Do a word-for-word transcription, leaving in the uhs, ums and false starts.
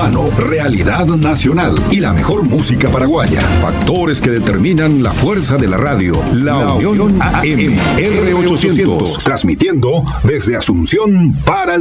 humano, realidad nacional y la mejor música paraguaya. Factores que determinan la fuerza de la radio. La, la Unión A M, R ochocientos, transmitiendo desde Asunción para el